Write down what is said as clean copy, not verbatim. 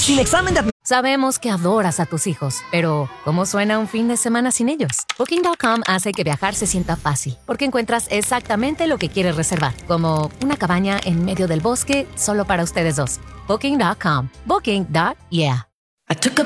Sin examen de... Sabemos que adoras a tus hijos, pero ¿cómo suena un fin de semana sin ellos? Booking.com hace que viajar se sienta fácil, porque encuentras exactamente lo que quieres reservar, como una cabaña en medio del bosque solo para ustedes dos. Booking.com. Booking.yeah. I took a